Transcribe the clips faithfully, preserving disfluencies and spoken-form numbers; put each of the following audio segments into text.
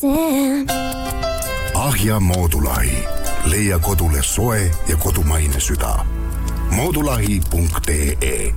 Ahja Moodulahi. Leia kodule soe ja kodumaine süda. moodulahi punkt ee.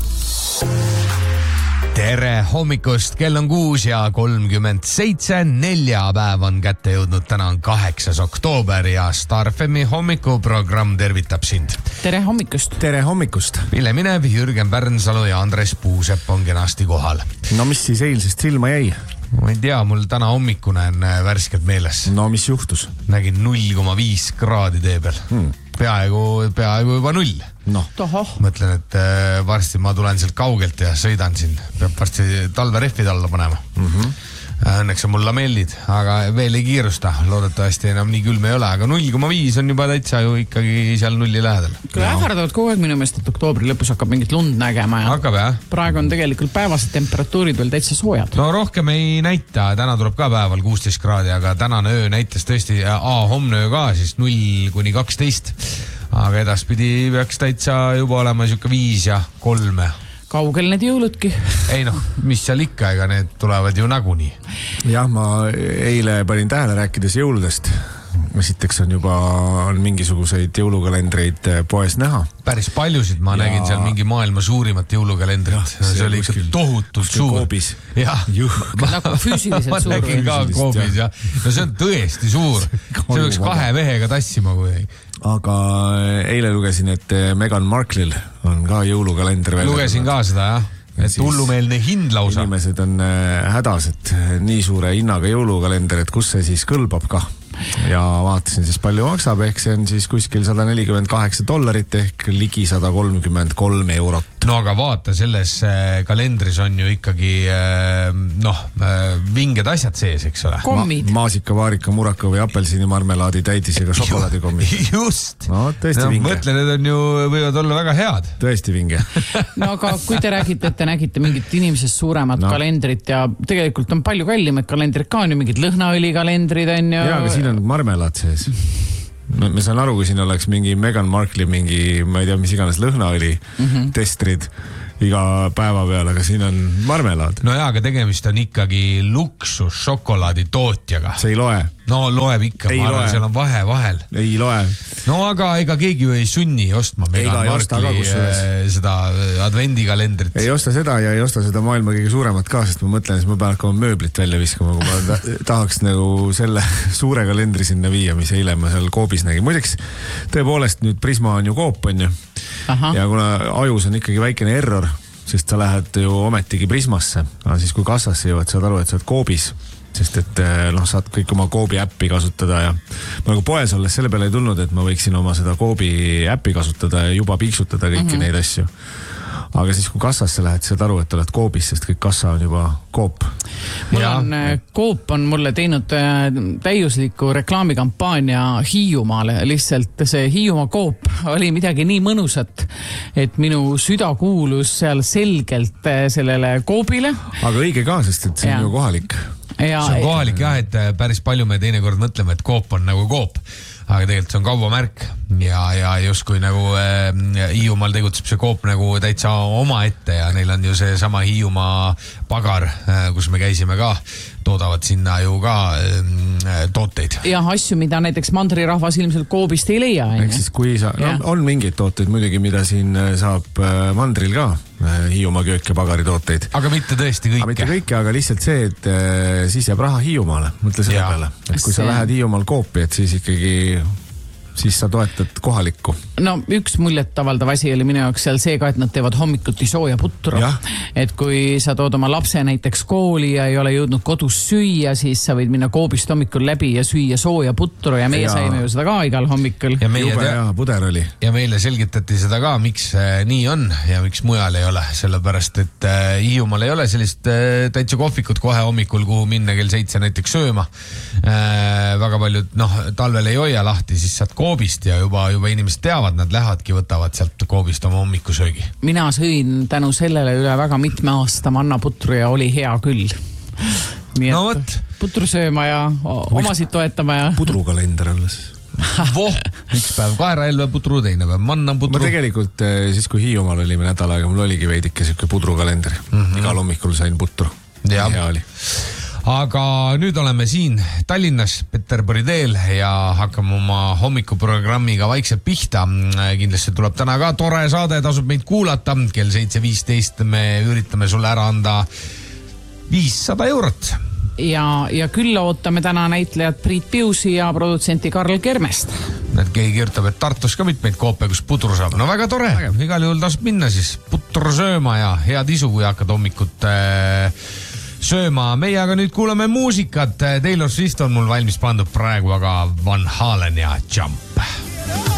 Tere hommikust, kell on kuus ja kolmkümmend seitse, neljapäev on kätte jõudnud, täna on kaheksas oktoober ja Star F M-i hommikuprogramm tervitab sind. Tere hommikust. Tere hommikust. Ville Minev, Jürgen Pärnsalu ja Andres Puusepp on kenasti kohal. No mis siis eilsest silma jäi? Ma ei tea, mul täna hommikune on värskelt meeles. No mis juhtus? Nägin null koma viis kraadi tee peal. Hmm. Peaaegu, peaaegu juba null. No. Mõtlen, et varsti ma tulen sealt kaugelt ja sõidan siin. Peab varsti talverehvid alla panema. Mm-hmm. Õnneks on mul lamellid, aga veel ei kiirusta. Loodetavasti enam nii külm ei ole, aga null koma viis on juba täitsa ju ikkagi seal nulli lähedal. Kui ähvardavad kogu aeg minu meelest, et oktoobri lõpus hakkab mingit lund nägema. Ja hakkab, jah? Praegu on tegelikult päevased temperatuurid veel täitsa soojad. No rohkem ei näita. Täna tuleb ka päeval kuusteist kraadi, aga tänane öö näitas tõesti A, homne öö ka, siis null kuni kaksteist. Aga edaspidi peaks täitsa juba olema siuke viis ja kolme. Kaugel need jõuludki? Ei noh, mis seal ikka, ega need tulevad ju nagunii. Jah, ma eile panin tähele rääkides jõuludest. Esiteks on juba on mingisuguseid jõulukalendreid poes näha. Päris paljusid, ma ja... nägin seal mingi maailma suurimat jõulukalendrit. See, see oli ikka tohutult suur. Koobis. Jah, nagu füüsiliselt ma suur. Ma nägin ka koobis, jah. No see on tõesti suur. See võiks kahe mehega tassima, kui ei. Aga eile lugesin, et Meghan Marklil on ka jõulukalender välja. Lugesin ka seda, jah. Et hullumeelne hind lausa. Inimesed on hädas, et nii suure hinnaga jõulukalender, et kus see siis kõlbab ka. Ja vaatasin siis palju maksab, ehk see on siis kuskil sada nelikümmend kaheksa dollarit ehk ligi sada kolmkümmend kolm eurot. No aga vaata, selles kalendris on ju ikkagi noh, vinged asjad sees, eks ole. Kommid. Ma, maasika, vaarika, muraka või apelsini marmelaadi täidisega šokolaadikommid. Just. No tõesti no, vinge. Mõtle, need on ju, võivad olla väga head. Tõesti vinge. No aga kui te räägite, et te nägite mingit inimesest suuremat no. kalendrit ja tegelikult on palju kallimad kalendrid ka, on ju mingid lõhnaõli kalendrid on ju. Ja, aga siin on marmelaad sees. No, me saan aru, kui siin oleks mingi Meghan Markli mingi, ma ei tea, mis iganes lõhnaõli mm-hmm. testrid iga päeva peal, aga siin on marmelaad. No jaa, aga tegemist on ikkagi luksus šokolaadi tootjaga. See ei loe. No loeb ikka, ei ma arvan, seal on vahe vahel. Ei loe. No aga ega keegi ju ei sunni ostma Meghan Markli seda advendikalendrit. Ei osta seda ja ei osta seda maailma kõige suuremat ka, sest ma mõtlen, et ma pean hakkama mööblit välja viskama, kui ma tahaks nagu selle suure kalendri sinna viia, mis eile ma seal koobis nägin. Muideks, tõepoolest nüüd Prisma on ju koop, on ju. Aha. Ja kuna ajus on ikkagi väikene error, sest sa lähed ju ometigi Prismasse, aga siis kui kassasse jõuad, saad aru, et sa oled koobis, sest et noh, saad kõik oma koobi äppi kasutada ja ma nagu poes olles selle peale ei tulnud, et ma võiksin oma seda koobi äppi kasutada ja juba piiksutada kõiki mm-hmm. neid asju. Aga siis kui kassasse lähed, saad aru, et oled koobis, sest kõik kassa on juba koop. Mul on, koop on mulle teinud täiusliku reklaamikampaania Hiiumaale. Lihtsalt see Hiiumaa koop oli midagi nii mõnusat, et minu süda kuulus seal selgelt sellele koobile. Aga õige ka, sest et see on ja. ju kohalik. Ja, see on kohalik jah, et päris palju me teinekord mõtleme, et koop on nagu koop. Aga tegelikult see on kaubamärk ja, ja justkui nagu äh, Hiiumaal tegutseb see koop nagu täitsa oma ette ja neil on ju see sama Hiiumaa pagar, äh, kus me käisime ka, toodavad sinna ju ka äh, tooteid. Ja asju, mida näiteks mandrirahvas ilmselt koobist ei leia. Ehk siis kui sa, no, on mingeid tooteid muidugi, mida siin saab mandril ka, Hiiumaa köök ja pagari tooteid. Aga mitte tõesti kõike. Aga mitte kõike, aga lihtsalt see, et äh, siis jääb raha Hiiumaale. Mõtle selle ja. peale. Et kui see... sa lähed Hiiumaal koopi, et siis ikkagi siis sa toetad kohalikku. No üks muljet avaldav asi oli minu jaoks seal see ka, et nad teevad hommikuti sooja putru. Et kui sa tood oma lapse näiteks kooli ja ei ole jõudnud kodus süüa, siis sa võid minna koobist hommikul läbi ja süüa sooja putru ja meie ja. saime ju seda ka igal hommikul. Ja meie Jube te... ja puder oli. Ja meile selgitati seda ka, miks äh, nii on ja miks mujal ei ole. Sellepärast, et äh, Hiiumaal ei ole sellist äh, täitsa kohvikut kohe hommikul, kuhu minna kell seitse näiteks sööma. Äh, väga paljud, noh, talvel ei hoia lahti, siis saad koobist ja juba, juba inimesed teavad, nad lähevadki, võtavad sealt koobist oma hommikusöögi. Mina sõin tänu sellele üle väga mitme aasta mannaputru ja oli hea küll. Nii no võt. Putru sööma ja omasid toetama ja... Pudrukalender alles. Voh, üks päev kaeraelve putru, teine päev manna putru. Ma tegelikult siis, kui Hiiumaal olime nädal aega, mul oligi veidike siuke pudrukalender. Mm-hmm. Igal hommikul sain putru. Ja. Hea oli. aga nüüd oleme siin Tallinnas Peterburi teel ja hakkame oma hommikuprogrammiga vaikselt pihta. Kindlasti tuleb täna ka tore saade, tasub meid kuulata. Kell seitse viisteist me üritame sulle ära anda viissada eurot. Ja, ja küll ootame täna näitlejad Priit Piusi ja produtsenti Karl Kermest. Need keegi kirjutab, et Tartus ka mitmeid koope, kus pudru saab. No väga tore, igal juhul tasub minna siis putru sööma ja head isu, kui hakkad hommikut äh, sööma. Meie aga nüüd kuulame muusikat. Taylor Swift on mul valmis pandud praegu, aga Van Halen ja Jump.